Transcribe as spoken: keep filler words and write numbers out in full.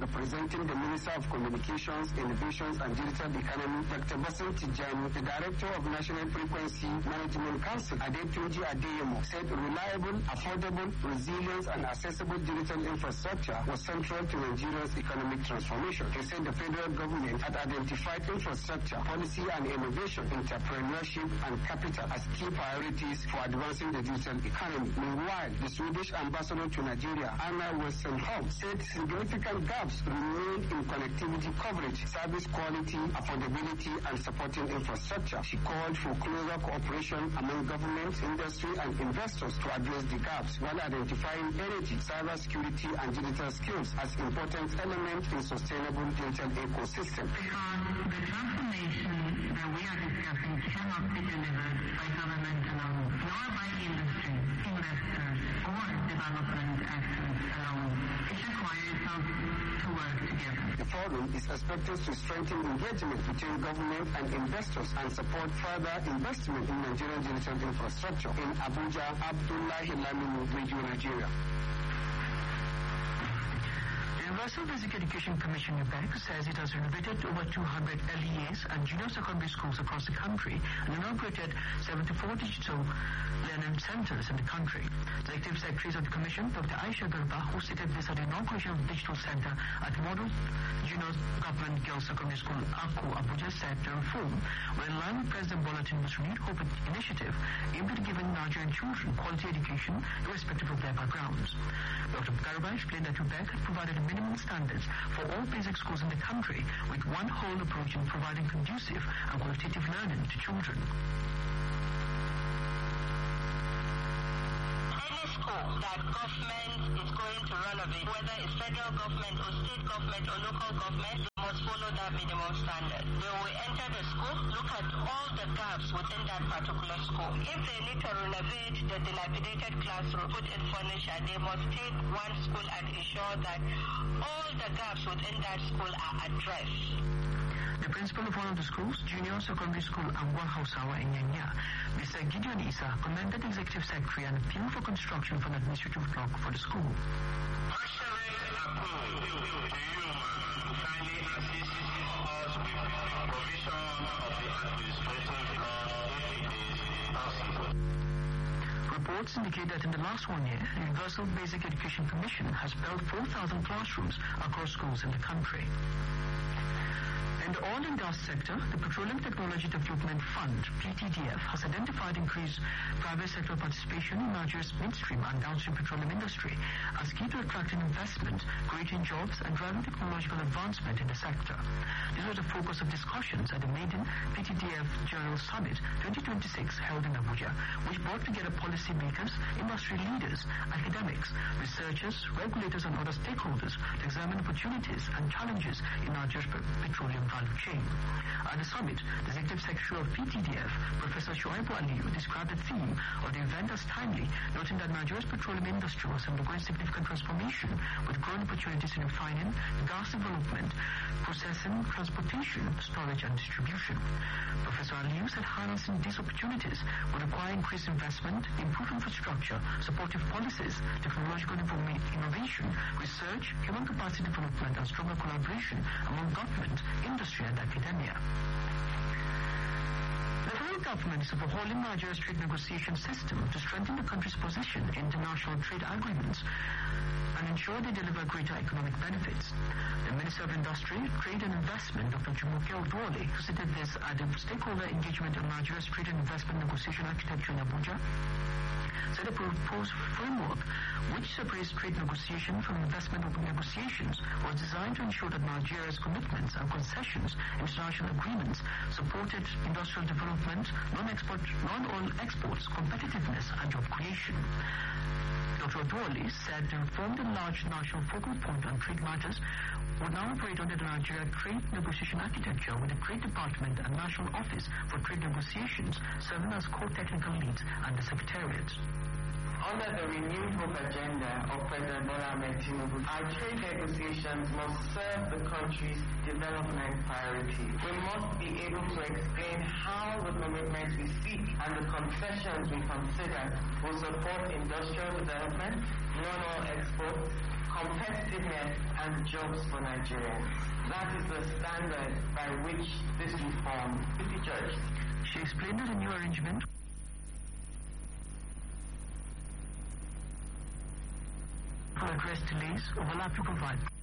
representing the Minister of Communications, Innovations and Digital Economy, Doctor Bassem Tijani, the Director of National Frequency Management Council, Adetunji Adeyemo, said reliable, affordable, resilient and accessible digital infrastructure was central to Nigeria's economic transformation. He said the federal government had identified infrastructure, policy and innovation, entrepreneurship and capital as key priorities for advancing the digital economy. Meanwhile, the Swedish ambassador to Nigeria, Anna Westenholm, said significant gaps remain in connectivity coverage, service quality, affordability and supporting infrastructure. She called for closer cooperation among government, industry and investors to address the gaps while identifying energy, cyber security and digital skills as important elements in sustainable digital ecosystem. Because the transformation that we are discussing cannot be delivered by government alone, nor by industry, investors, or development actors alone. It requires us to work together. The forum is expected to strengthen engagement between government and investors and support further investment in Nigerian digital infrastructure. In Abuja, Abdullahi Laminu, Radio Nigeria. The Universal Basic Education Commission, U B E C, says it has renovated over two hundred L E As and junior secondary schools across the country and inaugurated seventy-four digital learning centers in the country. Executive Secretaries of the Commission, Doctor Aisha Garba, who stated this at the inauguration of the digital center at Model Junior Government Girls Secondary School, Akko, Abuja, said the reform were in line with President Bola Tinubu's renewed hope initiative aimed at giving Nigerian children quality education irrespective of their backgrounds. Doctor Garba explained that U B E C had provided minimum standards for all basic schools in the country with one whole approach in providing conducive and qualitative learning to children. Any school that government is going to renovate, whether it's federal government or state government or local government, they must follow that minimum standard. They will enter the school, look at all the gaps within that particular school. If they need to renovate the dilapidated classroom, put in furniture, they must take one school and ensure that all the gaps within that school are addressed. The principal of one of the schools, Junior Secondary School Angwa Hausawa in Yanya, Mister Gideon Isa, commended the Executive Secretary and appealed for construction for an administrative block for the school. Partially approve to you, to kindly assist us with the provision of the administrative block if it is possible. Reports indicate that in the last one year, the Universal Basic Education Commission has built four thousand classrooms across schools in the country. In the oil and gas sector, the Petroleum Technology Development Fund, P T D F, has identified increased private sector participation in Nigeria's midstream and downstream petroleum industry as key to attracting investment, creating jobs, and driving technological advancement in the sector. This was the focus of discussions at the maiden P T D F General Summit twenty twenty-six held in Abuja, which brought together policymakers, industry leaders, academics, researchers, regulators, and other stakeholders to examine opportunities and challenges in Nigeria's petroleum value chain. At the summit, the Executive Secretary of P T D F, Professor Shoaibu Aliyu, described the theme of the event as timely, noting that Nigeria's petroleum industry was undergoing significant transformation with growing opportunities in refining, gas development, processing, transportation, storage, and distribution. Professor Aliyu said harnessing these opportunities would require increased investment, improved infrastructure, supportive policies, technological innovation, research, human capacity development, and stronger collaboration among government, industry, and academia. The federal government is overhauling Nigeria's trade negotiation system to strengthen the country's position in international trade agreements and ensure they deliver greater economic benefits. The Minister of Industry, Trade and Investment, Doctor Jumoke Odwole, stated this at the stakeholder engagement on Nigeria's trade and investment negotiation architecture in Abuja, said the proposed framework, which separates trade negotiation from investment negotiations, was designed to ensure that Nigeria's commitments and concessions in international agreements supported industrial development, non-export, non-oil exports, competitiveness, and job creation. Doctor Odwole said the reformed and large national focal point on trade matters would now operate under the Nigeria Trade Negotiation Architecture with the Trade Department and National Office for Trade Negotiations serving as core technical leads and the Secretariat. Under the renewed hope agenda of President Bola Ahmed Tinubu, our trade negotiations must serve the country's development priorities. We must be able to explain how the commitments we seek and the concessions we consider will support industrial development, non-oil exports, competitiveness, and jobs for Nigerians. That is the standard by which this reform is judged. She explained that the new arrangement will address delays, overlap to provide